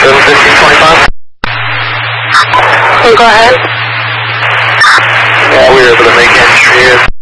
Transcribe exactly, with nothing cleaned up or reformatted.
seven fifteen twenty-five. Okay, go ahead. Yeah, we were able to make entry.